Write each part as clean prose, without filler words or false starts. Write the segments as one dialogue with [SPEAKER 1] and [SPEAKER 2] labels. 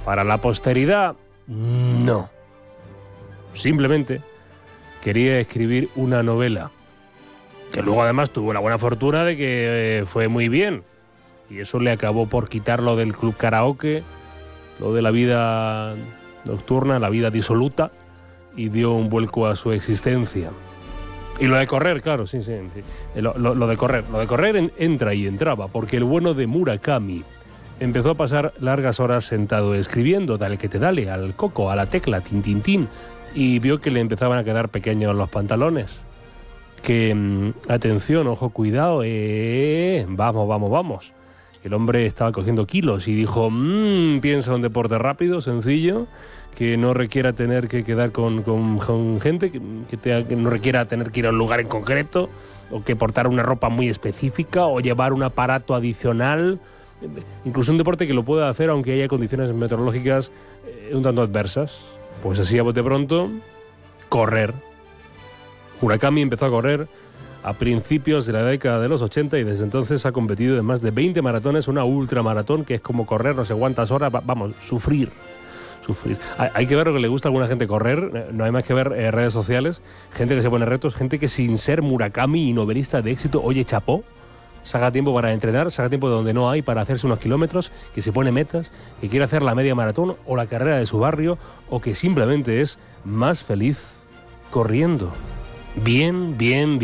[SPEAKER 1] Para la posteridad, no. Simplemente quería escribir una novela, que luego además tuvo la buena fortuna de que fue muy bien. Y eso le acabó por quitarlo del club karaoke, lo de la vida nocturna, la vida disoluta, y dio un vuelco a su existencia. Y lo de correr, claro, sí. Lo de correr entra y entraba, porque el bueno de Murakami empezó a pasar largas horas sentado escribiendo, dale que te dale, al coco, a la tecla, tin, tin, tin, y vio que le empezaban a quedar pequeños los pantalones. Que, atención, ojo, cuidado, vamos. El hombre estaba cogiendo kilos y dijo, piensa un deporte rápido, sencillo, que no requiera tener que quedar con gente, que no requiera tener que ir a un lugar en concreto, o que portar una ropa muy específica, o llevar un aparato adicional, incluso un deporte que lo pueda hacer aunque haya condiciones meteorológicas un tanto adversas. Pues así a bote pronto, correr. Murakami empezó a correr a principios de la década de los 80 y desde entonces ha competido en más de 20 maratones, una ultramaratón que es como correr no sé cuántas horas, sufrir. Hay que ver lo que le gusta a alguna gente correr, no hay más que ver redes sociales, gente que se pone retos, gente que sin ser Murakami y novelista de éxito, oye, chapó, saca tiempo para entrenar, saca tiempo de donde no hay para hacerse unos kilómetros, que se pone metas, que quiere hacer la media maratón o la carrera de su barrio, o que simplemente es más feliz corriendo. Bien.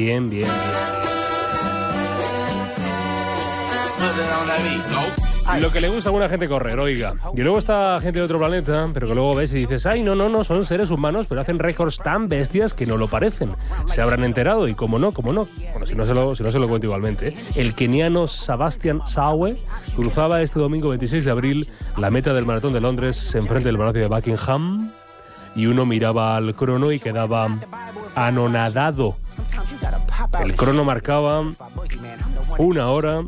[SPEAKER 1] Lo que le gusta a alguna gente correr, oiga. Y luego está gente de otro planeta, pero que luego ves y dices, ay, no, son seres humanos, pero hacen récords tan bestias que no lo parecen. Se habrán enterado, y cómo no. Bueno, si no se lo cuento igualmente. El keniano Sebastian Sawe cruzaba este domingo 26 de abril la meta del Maratón de Londres enfrente del Palacio de Buckingham, y uno miraba al crono y quedaba anonadado. El crono marcaba 1 hora,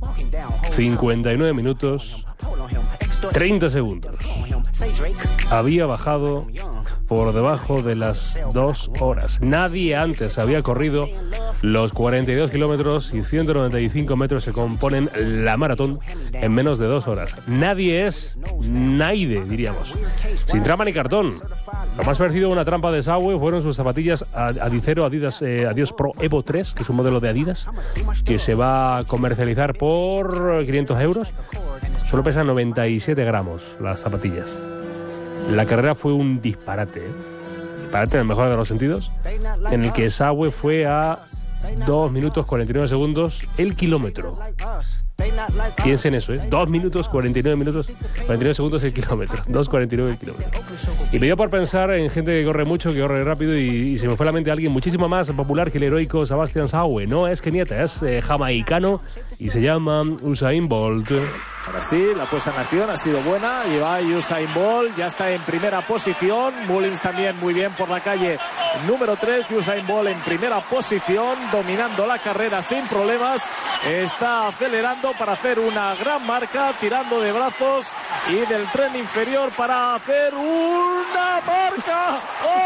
[SPEAKER 1] 59 minutos, 30 segundos. Había bajado por debajo de las 2 horas. Nadie antes había corrido los 42 kilómetros y 195 metros que componen la maratón en menos de 2 horas. Nadie diríamos. Sin trampa ni cartón. Lo más parecido a una trampa de Sawe fueron sus zapatillas Adicero Adidas Pro Evo 3, que es un modelo de Adidas, que se va a comercializar por 500 euros. Solo pesan 97 gramos las zapatillas. La carrera fue un disparate, disparate en el mejor de los sentidos, en el que Sawe fue a 2 minutos 49 segundos el kilómetro. Piensen eso, 2 minutos 49 segundos el kilómetro. 2.49 el kilómetro. Y me dio por pensar en gente que corre mucho, que corre rápido, y se me fue a la mente alguien muchísimo más popular que el heroico Sebastian Sawe. No es keniata, es jamaicano y se llama Usain Bolt.
[SPEAKER 2] Ahora sí, la puesta en acción ha sido buena y va Usain Bolt, ya está en primera posición. Mullins también muy bien por la calle número 3. Usain Bolt en primera posición, dominando la carrera sin problemas. Está acelerando para hacer una gran marca, tirando de brazos y del tren inferior para hacer una marca.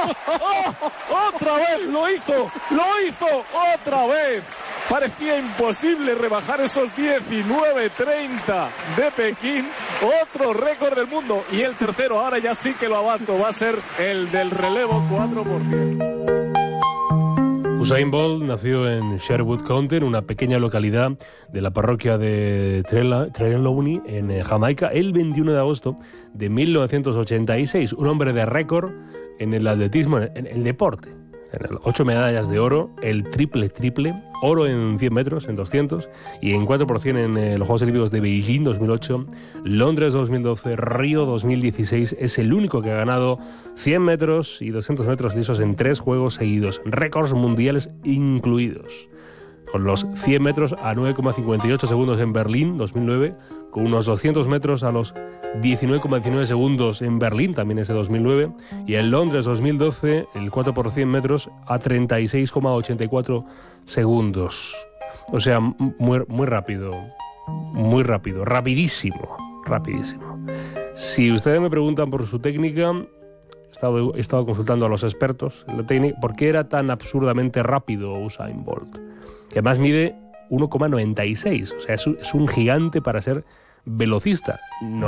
[SPEAKER 2] ¡Otra vez! ¡Lo hizo otra vez! Parecía imposible rebajar esos 19.30 de Pekín. Otro récord del mundo. Y el tercero, ahora ya sí que lo avanzo, va a ser el del relevo 4%.
[SPEAKER 1] Usain Bolt nació en Sherwood County, en una pequeña localidad de la parroquia de Trelawney, en Jamaica, el 21 de agosto de 1986. Un hombre de récord en el atletismo, en el deporte. 8 medallas de oro, el triple, oro en 100 metros, en 200, y en 4% en los Juegos Olímpicos de Beijing 2008, Londres 2012, Río 2016. Es el único que ha ganado 100 metros y 200 metros lisos en 3 juegos seguidos, récords mundiales incluidos. Con los 100 metros a 9,58 segundos en Berlín 2009, con unos 200 metros a los 19,19 segundos en Berlín, también ese 2009, y en Londres 2012, el 4 por 100 metros a 36,84 segundos. O sea, muy rápido, rapidísimo. Si ustedes me preguntan por su técnica, he estado consultando a los expertos en la técnica, ¿por qué era tan absurdamente rápido Usain Bolt? Que además mide 1,96, o sea, es un gigante para ser velocista. No